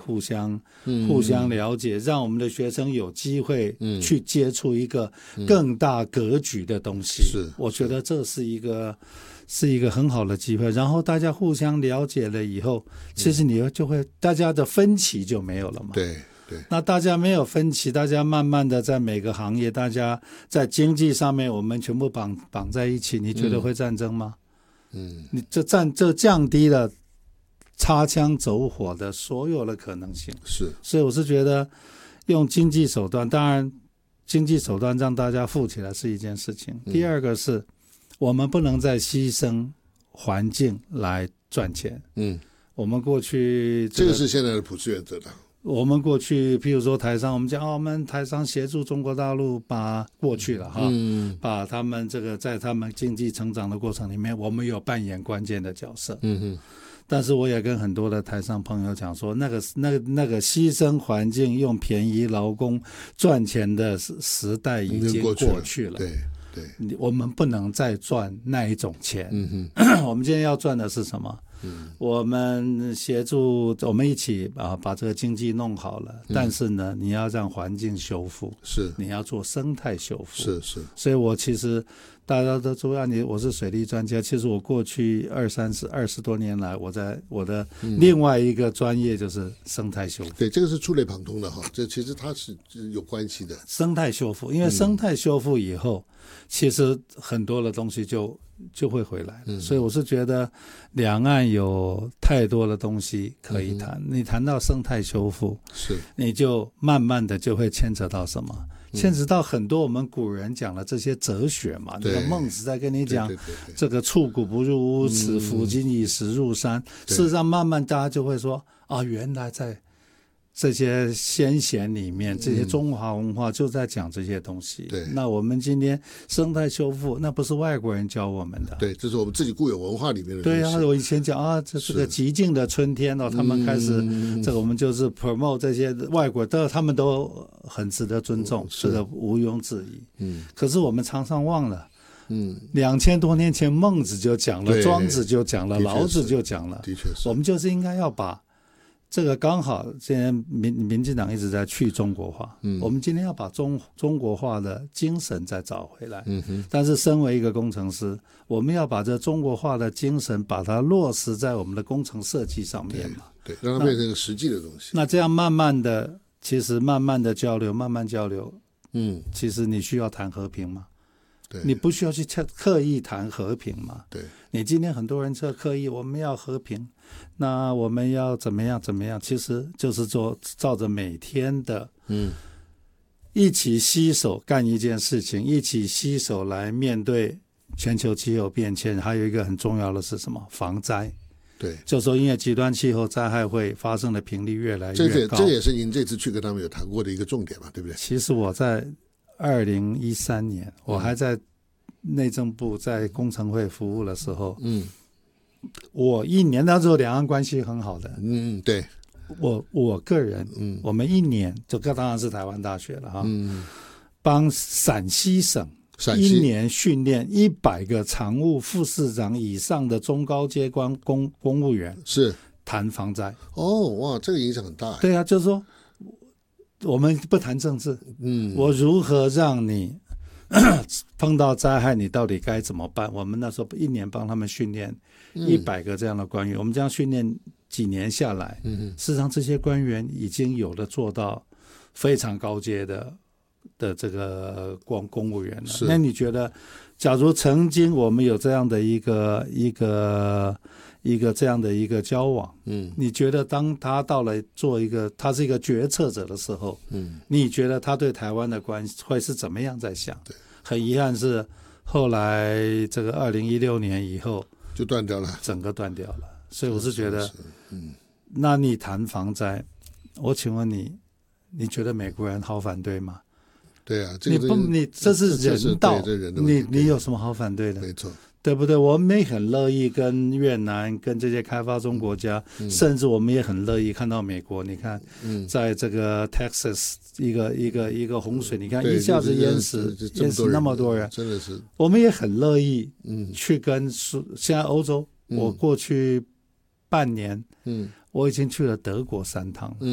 互相了解，让我们的学生有机会去接触一个更大格局的东西。我觉得这是一个很好的机会。然后大家互相了解了以后，其实你就会大家的分歧就没有了嘛。 对。 那大家没有分歧，大家慢慢的在每个行业，大家在经济上面我们全部绑在一起，你觉得会战争吗？你这降低了擦枪走火的所有的可能性。所以我是觉得用经济手段，当然经济手段让大家富起来是一件事情。第二个是我们不能再牺牲环境来赚钱。我们过去这个是现在的普世原则的。 我们过去譬如说台商，我们讲我们台商协助中国大陆把过去了把他们这个在他们经济成长的过程里面，我们有扮演关键的角色。但是我也跟很多的台商朋友讲说，那个牺牲环境用便宜劳工赚钱的时代已经过去了。我们不能再赚那一种钱。我们今天要赚的是什么？我们协助我们一起把这个经济弄好了，但是呢你要让环境修复，你要做生态修复。所以我其实大家都知道我是水利专家，其实我过去20多年来，我的另外一个专业就是生态修复。 对，这个是触类旁通的哈，这其实它是有关系的。 生态修复，因为生态修复以后，其实很多的东西就会回来了。所以我是觉得两岸有太多的东西可以谈。你谈到生态修复，你就慢慢的就会牵扯到什么？牵扯到很多我们古人讲的这些哲学嘛。那个孟子在跟你讲这个触骨不入屋，此夫今以石入山。事实上慢慢大家就会说原来在这些先贤里面，这些中华文化就在讲这些东西。那我们今天生态修复，那不是外国人教我们的。 对，这是我们自己固有文化里面的东西。 对啊，我以前讲这是个极静的春天他们开始这个我们就是 promote 这些外国的，他们都很值得尊重，这个毋庸置疑。可是我们常常忘了，2000多年前孟子就讲了，庄子就讲了，老子就讲了。 的确是， 我们就是应该要把这个刚好现在民进党一直在去中国化，我们今天要把中国化的精神再找回来。但是身为一个工程师，我们要把这中国化的精神把它落实在我们的工程设计上面嘛。 对，让它变成一个实际的东西。 那这样慢慢的交流，其实你需要谈和平吗？你不需要去刻意谈和平嘛？你今天很多人刻意我们要和平，那我们要怎么样，其实就是照着每天的一起携手干一件事情，一起携手来面对全球气候变迁。还有一个很重要的是什么？防灾。就说因为极端气候灾害会发生的频率越来越高， 这也是您这次去跟他们有谈过的一个重点嘛，对不对？ 其实我在2013年我还在内政部在工程会服务的时候，我一年那时候两岸关系很好的， 对， 我个人，我们一年就当然是台湾大学了哈，帮陕西省一年训练100个常务副市长以上的中高阶公务员， 是谈防灾。 哇，这个影响很大。 对啊，就是说我们不谈政治，我如何让你碰到灾害你到底该怎么办？我们那时候一年帮他们训练100个这样的官员，我们这样训练几年下来，事实上这些官员已经有的做到非常高阶的这个公务员了。那你觉得假如曾经我们有这样的一个这样的一个交往，你觉得当他到了他是一个决策者的时候，你觉得他对台湾的关系会是怎么样在想？很遗憾是后来这个2016年以后就断掉了， 整个断掉了。所以我是觉得，那你谈防灾，我请问你觉得美国人好反对吗？ 对啊， 你这是人道，你有什么好反对的？ 没错， 对不对？我们也很乐意跟越南、跟这些开发中国家，甚至我们也很乐意看到美国。你看，在这个 Texas 一个洪水，你看一下子淹死那么多人， 真的是， 我们也很乐意去跟现在欧洲，我过去半年，我已经去了德国3趟了。